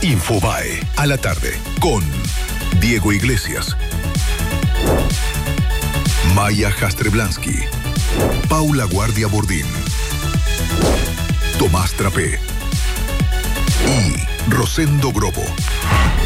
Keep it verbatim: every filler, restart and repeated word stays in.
Infobae, a la tarde, con Diego Iglesias, Maya Jastrzeblanski, Paula Guardia Bordín, Tomás Trapé y Rosendo Grobo.